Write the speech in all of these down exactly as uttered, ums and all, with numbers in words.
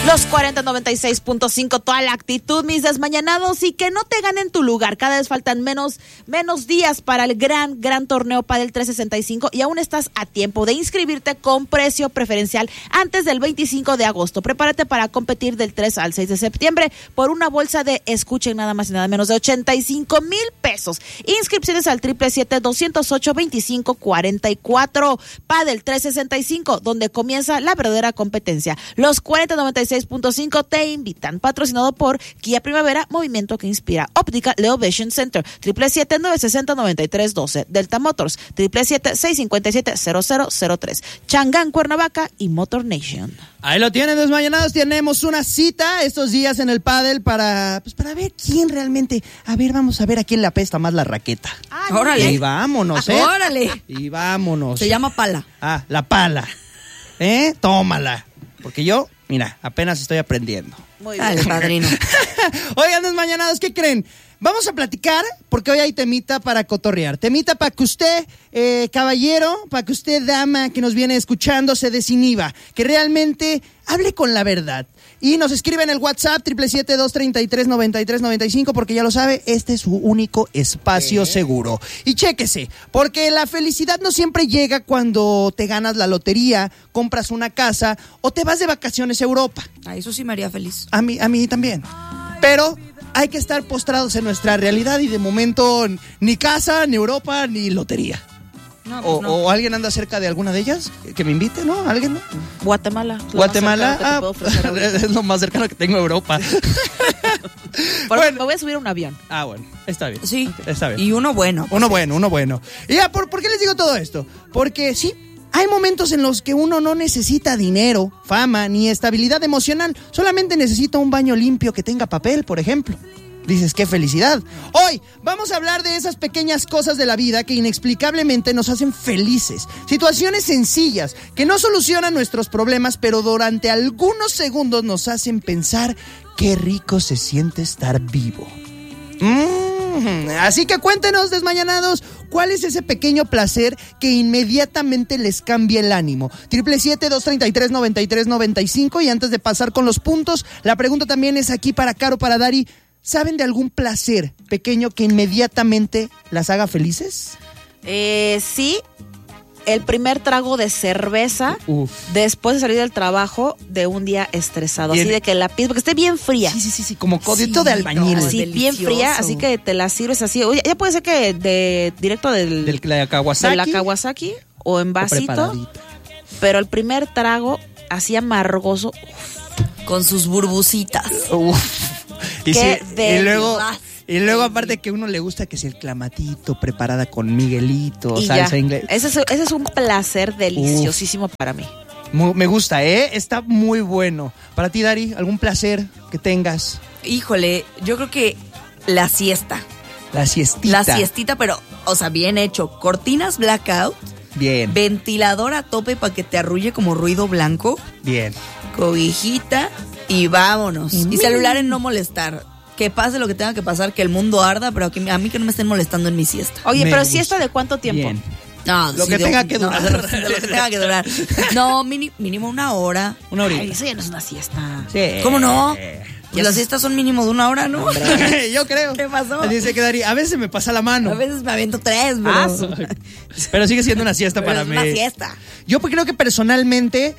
Los cuarenta noventa y seis punto cinco, toda la actitud, mis desmañanados, y que no te ganen tu lugar. Cada vez faltan menos, menos días para el gran, gran torneo Padel trescientos sesenta y cinco y aún estás a tiempo de inscribirte con precio preferencial antes del veinticinco de agosto. Prepárate para competir del tres al seis de septiembre por una bolsa de, escuchen nada más y nada menos, de ochenta y cinco mil pesos. Inscripciones al triple siete, doscientos ocho, veinticinco cuarenta y cuatro. Padel trescientos sesenta y cinco, donde comienza la verdadera competencia. Los cuarenta noventa y seis punto cinco te invitan, patrocinado por Kia Primavera, movimiento que inspira. Óptica Leo Vision Center, triple siete, nueve sesenta, noventa y tres doce. Delta Motors, triple siete, seis cincuenta y siete, cero cero cero tres. Changán, Cuernavaca y Motor Nation. Ahí lo tienen, desmañanados. Tenemos una cita estos días en el pádel para, pues, para ver quién realmente. A ver, vamos a ver a quién le apesta más la raqueta. Ay, órale. Y vámonos, ¿eh? Órale. Y vámonos. Se llama pala. Ah, la pala. ¿Eh? Tómala. Porque yo, mira, apenas estoy aprendiendo. Muy Dale, bien. padrino. Oigan, desmañanados, ¿qué creen? Vamos a platicar, porque hoy hay temita para cotorrear. Temita para que usted, eh, caballero, para que usted, dama, que nos viene escuchando, se desinhiba. Que realmente hable con la verdad. Y nos escribe en el WhatsApp, triple siete, dos treinta y tres, noventa y tres noventa y cinco, porque ya lo sabe, este es su único espacio seguro. Y chéquese, porque la felicidad no siempre llega cuando te ganas la lotería, compras una casa o te vas de vacaciones a Europa. Ah, eso sí me haría feliz. A mí, a mí también. Pero hay que estar postrados en nuestra realidad y de momento ni casa, ni Europa, ni lotería. No, pues o, no. o alguien anda cerca de alguna de ellas, que me invite, ¿no? ¿Alguien? ¿No? Guatemala. Guatemala, ah, ah, es lo más cercano que tengo a Europa. Por, Bueno. me voy a subir a un avión. Ah, bueno, está bien. Sí. Está bien. Y uno bueno. Uno bueno, uno bueno. Y ya, ¿por, ¿por qué les digo todo esto? Porque sí, hay momentos en los que uno no necesita dinero, fama, ni estabilidad emocional. Solamente necesita un baño limpio que tenga papel, por ejemplo. Dices, qué felicidad. Hoy vamos a hablar de esas pequeñas cosas de la vida que inexplicablemente nos hacen felices. Situaciones sencillas que no solucionan nuestros problemas, pero durante algunos segundos nos hacen pensar qué rico se siente estar vivo. Mm, así que cuéntenos, desmañanados, ¿cuál es ese pequeño placer que inmediatamente les cambia el ánimo? Triple siete, dos treinta y tres, noventa y tres noventa y cinco. Y antes de pasar con los puntos, la pregunta también es aquí para Caro, para Dari. ¿Saben de algún placer pequeño que inmediatamente las haga felices? Eh, sí, el primer trago de cerveza Uf. después de salir del trabajo de un día estresado. Bien. Así de que la pides, porque esté bien fría. Sí, sí, sí, sí, como codito Sí, de albañil. no, Así, bien delicioso. fría, así que te la sirves así. Oye, ya puede ser que de directo del, Del la Kawasaki. de la Kawasaki o en o vasito, preparadita. pero el primer trago así amargoso. Con sus burbucitas. Uf. Y, Qué sí, y luego delicia. y luego aparte que a uno le gusta que sea el clamatito preparada con Miguelito, Y salsa ya. inglés. Ese es, ese es un placer deliciosísimo para mí. Mu- Me gusta, ¿eh? Está muy bueno. Para ti, Dari, ¿algún placer que tengas? Híjole, yo creo que la siesta. La siestita. La siestita, pero, o sea, bien hecho. Cortinas blackout, Bien, ventilador a tope para que te arrulle como ruido blanco, bien. cobijita y vámonos. Y Y mira. celular en no molestar. Que pase lo que tenga que pasar, que el mundo arda, pero que a mí que no me estén molestando en mi siesta. Oye, Me pero gusta. siesta de cuánto tiempo? Bien. No, Lo sí, que de- tenga que no, durar. de lo que tenga que durar. No, mini- mínimo una hora. Una horita. Ay, eso ya no es una siesta. Sí. ¿Cómo no? Pues las siestas son mínimo de una hora, ¿no? Yo creo. ¿Qué pasó? Dice que Dari, a veces me pasa la mano. A veces me aviento tres, pero, Ah, su- Pero sigue siendo una siesta pero para es mí. una siesta. Yo creo que personalmente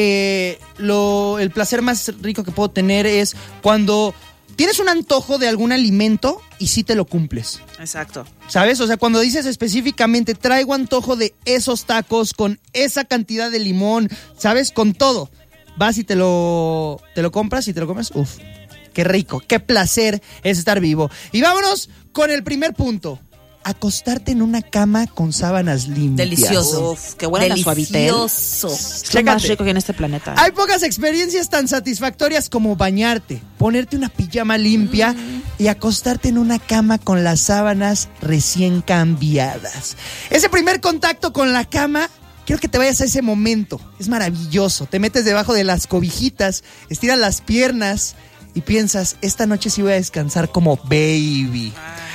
eh, lo, el placer más rico que puedo tener es cuando tienes un antojo de algún alimento y sí te lo cumples. Exacto. ¿Sabes? O sea, cuando dices específicamente, traigo antojo de esos tacos con esa cantidad de limón, ¿sabes? Con todo. Vas y te lo, te lo compras y te lo comes. Uf, qué rico, qué placer es estar vivo. Y vámonos con el primer punto. Acostarte en una cama con sábanas limpias. Delicioso. Uf, qué buena la Suavitel. Delicioso. Es lo más Chécate. rico que hay en este planeta. Hay pocas experiencias tan satisfactorias como bañarte, ponerte una pijama limpia y acostarte en una cama con las sábanas recién cambiadas. Ese primer contacto con la cama, quiero que te vayas a ese momento. Es maravilloso. Te metes debajo de las cobijitas, estiras las piernas y piensas, esta noche sí voy a descansar como baby.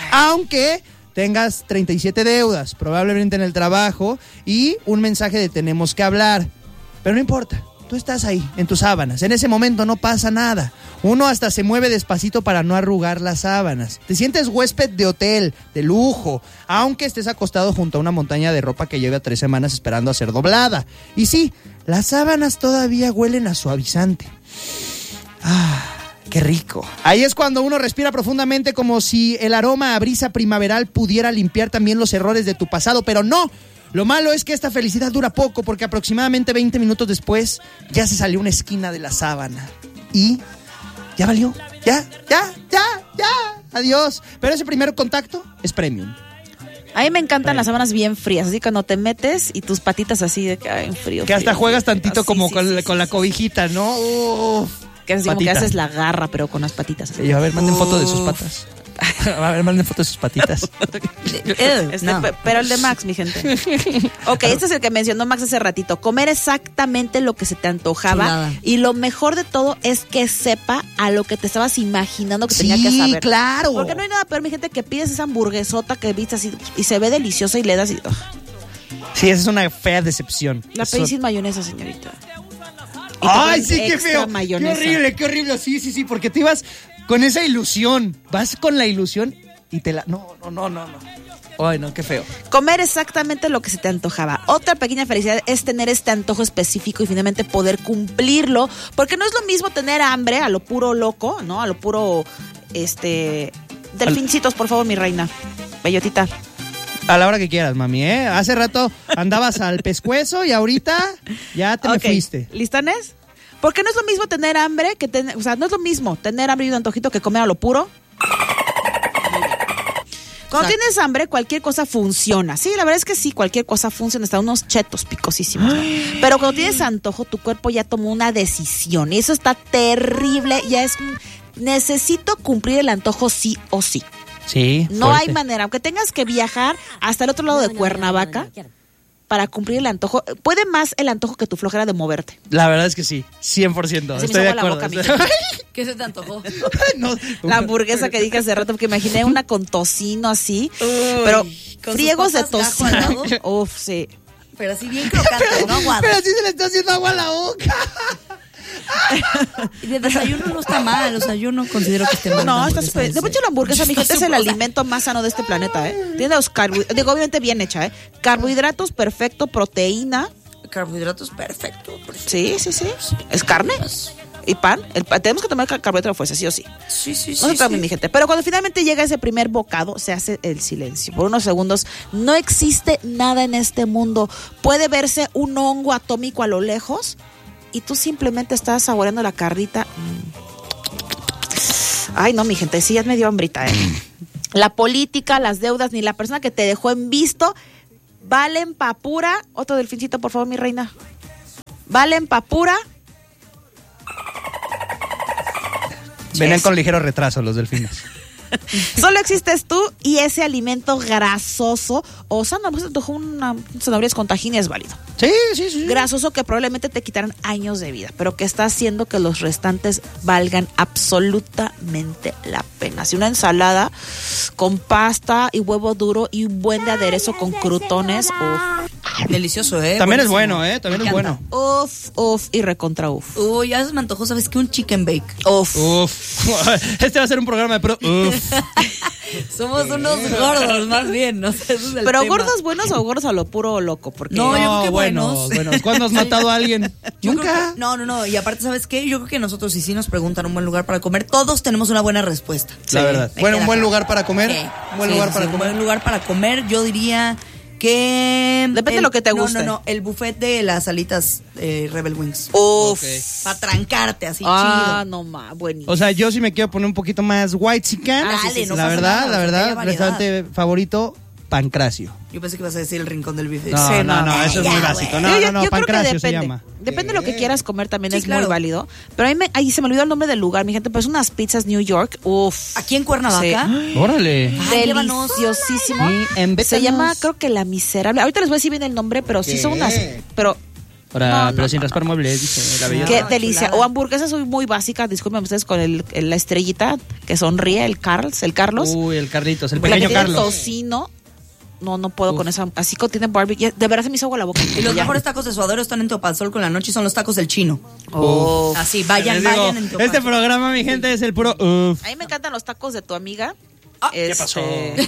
Aunque tengas treinta y siete deudas, probablemente en el trabajo, y un mensaje de tenemos que hablar. Pero no importa, tú estás ahí, en tus sábanas. En ese momento no pasa nada. Uno hasta se mueve despacito para no arrugar las sábanas. Te sientes huésped de hotel, de lujo, aunque estés acostado junto a una montaña de ropa que lleva tres semanas esperando a ser doblada. Y sí, las sábanas todavía huelen a suavizante. Ah, qué rico. Ahí es cuando uno respira profundamente, como si el aroma a brisa primaveral pudiera limpiar también los errores de tu pasado, pero no. Lo malo es que esta felicidad dura poco, porque aproximadamente veinte minutos después ya se salió una esquina de la sábana. Y ya valió. Ya, ya, ya, ya. Adiós. Pero ese primer contacto es premium. A mí me encantan las sábanas bien frías, así cuando te metes y tus patitas así de que hay en frío. Que hasta frío, juegas frío. tantito Así, como sí, con, sí, la, sí, con la sí. cobijita, ¿no? Uf, Que es como que patita. haces la garra, pero con las patitas. Así. Y yo, a ver, manden foto de sus patas. A ver, manden foto de sus patitas. Este, No. pe- Pero el de Max, mi gente. Ok, este es el que mencionó Max hace ratito. Comer exactamente lo que se te antojaba. Chulada. Y lo mejor de todo es que sepa a lo que te estabas imaginando que tenía que Sí, saber. claro. Porque no hay nada peor, mi gente, que pides esa hamburguesota que viste así y se ve deliciosa y le das y... ugh, Sí, esa es una fea decepción. la Eso- pedí sin mayonesa, señorita. Y te Ay, ponen sí, qué extra feo. mayonesa. Qué horrible, qué horrible. Sí, sí, sí, porque te ibas con esa ilusión. Vas con la ilusión y te la... No, no, no, no, no. Ay, no, qué feo. Comer exactamente lo que se te antojaba. Otra pequeña felicidad es tener este antojo específico y finalmente poder cumplirlo, porque no es lo mismo tener hambre a lo puro loco, ¿no? A lo puro, este... Delfincitos, por favor, mi reina. Bellotita. A la hora que quieras, mami, ¿eh? Hace rato andabas al pescuezo y ahorita ya te me Ok, fuiste. ¿listones? Porque no es lo mismo tener hambre que tener... O sea, no es lo mismo tener hambre y un antojito que comer a lo puro. Cuando Exacto. tienes hambre, cualquier cosa funciona. Sí, la verdad es que sí, cualquier cosa funciona. Hasta unos chetos picosísimos. ¿no? Pero cuando tienes antojo, tu cuerpo ya tomó una decisión. Y eso está terrible. Ya es... Necesito cumplir el antojo sí o sí. Sí, No fuerte. hay manera. Aunque tengas que viajar hasta el otro lado de Cuernavaca para cumplir el antojo. Puede más el antojo que tu flojera de moverte. La verdad es que sí, cien por ciento. Así me Estoy de hizo agua acuerdo. la boca, ¿Qué se te antojó? No, La hamburguesa que dije hace rato, porque imaginé una con tocino así, pero con sus friegos de papas gajo al tocino. lado. Uf, sí. Pero así bien crocante, ¿no? Aguado. Pero así se le está haciendo agua a la boca. Y de desayuno no está mal, o sea, yo no considero que esté mal. No, una está hamburguesa súper. De hecho, la hamburguesa, mi gente, es el alimento más sano de este planeta, ¿eh? Tiene los carbohidratos, digo, obviamente bien hecha, ¿eh? Carbohidratos perfecto, proteína. Carbohidratos, perfecto. perfecto. Sí, sí, sí. Es carne y pan. El pa- tenemos que tomar car- carbohidrato a fuerza, sí o sí. Sí, sí, No sí. se trame, sí. mi gente. Pero cuando finalmente llega ese primer bocado, se hace el silencio. Por unos segundos, no existe nada en este mundo. Puede verse un hongo atómico a lo lejos y tú simplemente estás saboreando la carnita. Mm. Ay, no, mi gente, sí, ya me dio hambrita, ¿eh? La política, las deudas, ni la persona que te dejó en visto valen pa' pura. Otro delfincito, por favor, mi reina. Valen pa' pura. Venían Yes. con ligero retraso los delfines. Solo existes tú y ese alimento grasoso. O sea, no, pues te antojó una zanahorias con tajín y es válido. Sí, sí, sí. Grasoso que probablemente te quitarán años de vida, pero que está haciendo que los restantes valgan absolutamente la pena. Si una ensalada con pasta y huevo duro y un buen de aderezo con crutones, uf, Delicioso, ¿eh? También es Buenísimo. bueno, ¿eh? También Me es encanta. bueno. uf, uf y recontra uf. Uy, ya se me antojó, ¿sabes qué? Un chicken bake. Uf. Uf. Este va a ser un programa de pro. Uf. Somos unos gordos, más bien, no sé, ese es el Pero tema. gordos buenos o gordos a lo puro loco, porque No, yo creo que buenos, buenos. buenos. ¿Cuándo has matado a alguien? Yo Nunca. creo que- no, no, no. Y aparte, ¿sabes qué? Yo creo que nosotros, si sí nos preguntan un buen lugar para comer, todos tenemos una buena respuesta. La Sí, verdad. me Bueno, queda un buen claro. lugar para comer. Sí. Un buen Sí, lugar sí, para sí, comer. Un buen lugar para comer, yo diría que... Depende de lo que te guste. No, no, no. El buffet de las alitas eh, Rebel Wings. uf. Ok. Para trancarte así, Ah, chido. no más, buenísimo. O sea, yo sí me quiero poner un poquito más white chicken. Ah, sí, sí, no la pasa verdad, nada, la o sea, verdad, que haya variedad. restaurante favorito, Pancracio. Yo pensé que ibas a decir el rincón del bife. No, Sí, no, no. no, eso es Ya, muy güey. básico. Yo- No, yo, no, no, yo creo que Pancracio se depende. llama. Depende de lo que quieras comer, también Sí, es claro. muy válido. Pero a mí me, ahí se me olvidó el nombre del lugar, mi gente, pero es unas pizzas New York. Uf. Aquí en Cuernavaca. Sí. Órale. Ay, llévanos. Deliciosísimo. Sí, en Se llama, Bétanos. creo que La Miserable. Ahorita les voy a decir bien el nombre, pero sí ¿Qué? son unas. Pero Ahora, No, no, pero sin no, raspar muebles, dice la belleza. qué Ah, delicia. chulada. O hamburguesas soy muy básicas, disculpen ustedes con el, el- la estrellita que sonríe, el Carlos, el Carlos. Uy, el Carlitos, el la que pequeño tiene Carlos. tocino no, no puedo Uf. con esa. Así que tiene barbecue. De verdad se me hizo agua la boca. Y los ya. mejores tacos de suadero están en Teopalzol con la noche y son los tacos del chino. Oh. Así, vayan, digo, vayan en Teopalzol. Este programa, mi gente, es el puro uf. A mí me encantan los tacos de tu amiga. Ah, este, ¿qué pasó?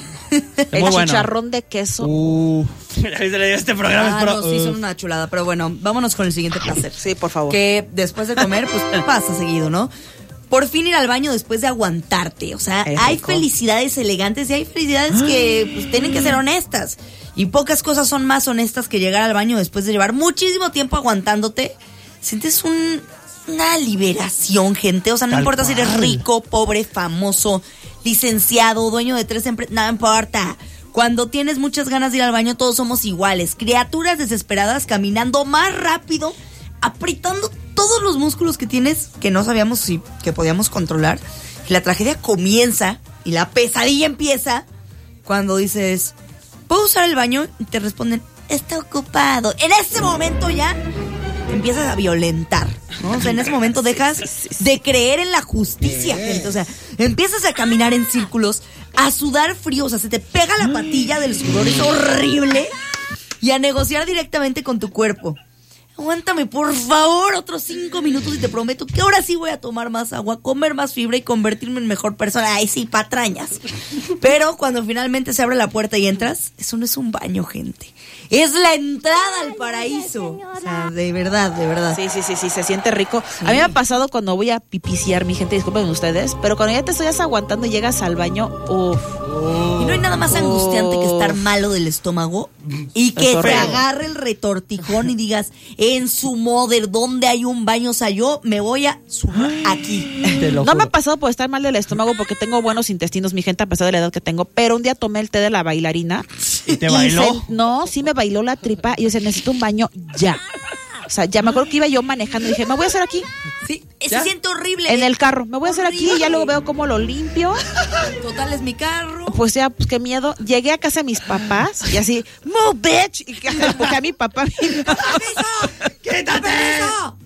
El Muy chicharrón bueno. de queso. Uh, este programa ah, es pro, no, sí, uh. son una chulada. Pero bueno, vámonos con el siguiente placer. Sí, por favor. Que después de comer, pues pasa seguido, ¿no? Por fin ir al baño después de aguantarte. O sea, es hay rico. felicidades elegantes y hay felicidades que pues, tienen que ser honestas. Y pocas cosas son más honestas que llegar al baño después de llevar muchísimo tiempo aguantándote. Sientes un, una liberación, gente. O sea, no Tal importa cual. si eres rico, pobre, famoso, licenciado, dueño de tres empresas, no importa. Cuando tienes muchas ganas de ir al baño, todos somos iguales. Criaturas desesperadas caminando más rápido, apretando todos los músculos que tienes que no sabíamos si que podíamos controlar. Y la tragedia comienza y la pesadilla empieza cuando dices, ¿puedo usar el baño? Y te responden, está ocupado. En ese momento ya te empiezas a violentar, ¿no? O sea, en ese momento dejas de creer en la justicia, gente. O sea, empiezas a caminar en círculos, a sudar frío, o sea, se te pega la patilla del sudor, es horrible. Y a negociar directamente con tu cuerpo. Aguántame, por favor, otros cinco minutos y te prometo que ahora sí voy a tomar más agua, comer más fibra y convertirme en mejor persona. Ay, sí, patrañas. Pero cuando finalmente se abre la puerta y entras, eso no es un baño, gente. Es la entrada al paraíso. O sea, de verdad, de verdad. Sí, sí, sí, sí, se siente rico. Sí. A mí me ha pasado cuando voy a pipiciar, mi gente, disculpen ustedes, pero cuando ya te estás aguantando y llegas al baño, uff. Oh. Y no hay nada más angustiante oh. que estar malo del estómago y que te agarre el retortijón y digas, en su mother, ¿dónde hay un baño? O sea, yo me voy a subir aquí. No me ha pasado por estar mal del estómago porque tengo buenos intestinos, mi gente, a pesar de la edad que tengo, pero un día tomé el té de la bailarina. ¿Y te bailó? Y se, no, sí me bailó la tripa y yo decía, necesito un baño ya. O sea, ya me acuerdo que iba yo manejando y dije, me voy a hacer aquí. Sí, se siente horrible. En el carro, me voy a hacer aquí y ya luego veo cómo lo limpio. Total, es mi carro. Pues ya, pues qué miedo. Llegué a casa de mis papás y así, move bitch. Y que empujé a mi papá. ¡Permiso! ¡Quítate! ¡Permiso!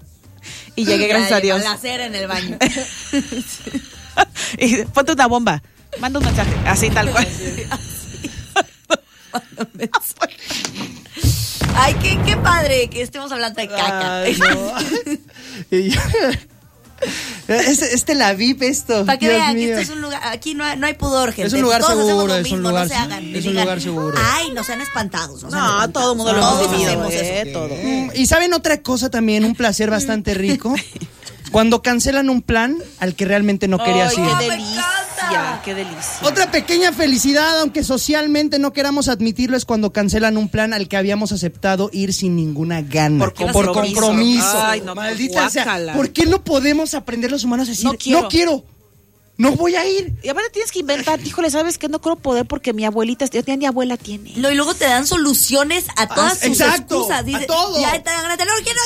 Y llegué, gracias a Dios. A la acera en el baño. Y ponte una bomba. Manda un mensaje. Así, tal cual. Así, así. Manda un mensaje. Ay, qué, qué padre que estemos hablando de caca. Ay, no. Este, este la V I P esto. Para que Dios vean mío. que esto es un lugar, aquí no hay, no hay pudor, gente. Es un lugar Todos seguro, lo es mismo, un lugar, no se hagan, es digan, un lugar seguro. Ay, no sean espantados. No, sean No, espantados. todo el mundo lo Todos hemos vivido, hacemos eh, eso. todo. Mm, y saben otra cosa también, un placer bastante rico. Cuando cancelan un plan al que realmente no querías Ay, ir. qué delicia, qué delicia. Otra pequeña felicidad, aunque socialmente no queramos admitirlo, es cuando cancelan un plan al que habíamos aceptado ir sin ninguna gana. Por compromiso. Por compromiso. Ay, no, maldita sea. guácala. ¿Por qué no podemos aprender los humanos a decir, No quiero. no quiero, no voy a ir? Y aparte tienes que inventar, híjole, ¿sabes qué? No creo poder porque mi abuelita, yo tenía mi abuela tiene. No, y luego te dan soluciones a todas Ah, sus exacto, excusas. a todo. Ya te dan ganas de, no quiero,